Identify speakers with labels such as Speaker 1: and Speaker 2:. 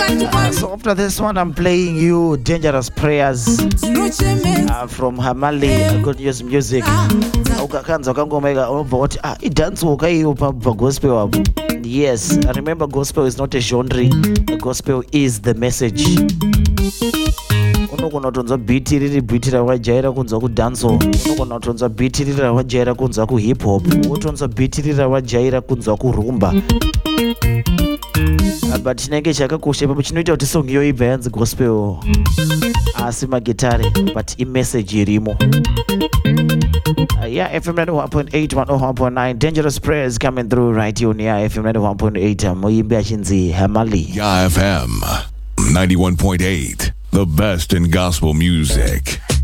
Speaker 1: So after this one, I'm playing you Dangerous Prayers from Hamali. Good news music. Ukakanza ukangomeka unobva idance wakaiyo pa gospel wabo. Yes, remember gospel is not a genre. Gospel is the message. Unogona kutonzwa beat riri beat rawajaira kunzwa kudance. Unogona kutonzwa beat riri rawajaira kunzwa ku hip hop. Utonzwa beat riri rawajaira kunzwa ku rumba. But chinenge chakakosha ipapo chinoita kuti song iyo ibva yanzi gospel asi magitare but imessage irimo. Yeah, FM 91.8, 101.9, Dangerous Prayers coming through right here on FM 91.8. Muimbe achinzi Hamali.
Speaker 2: Yeah, FM 91.8, the best in gospel music.